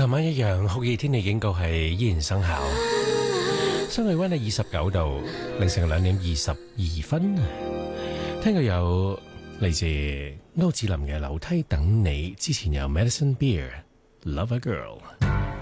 琴晚一樣酷熱天氣警告係依然生效，室氣溫係29度，凌晨2點22分。聽過有嚟自歐志林嘅樓梯等你，之前有 Madison Beer Love a Girl。